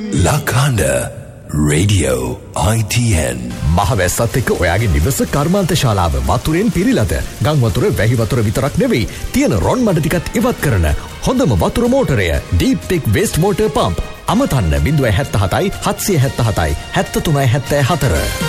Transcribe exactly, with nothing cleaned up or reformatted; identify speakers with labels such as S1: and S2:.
S1: Lakanda Radio I T N
S2: මහවැස්සත් එක්ක ඔයාගේ නිවස කර්මාන්ත ශාලාව වතුරෙන් පිරීලාද? ගම් වතුර වැහි වතුර විතරක් නෙවෙයි, තියෙන රොන් මඩ ටිකත් ඉවත් කරන හොඳම වතුර මෝටරය Deep Tech Waste Water Pump. අමතන්න zero seven seven හතයි හත්සිය හැත්තෑ හතයි හැත්තෑ තුනයි හැත්තෑ හතර.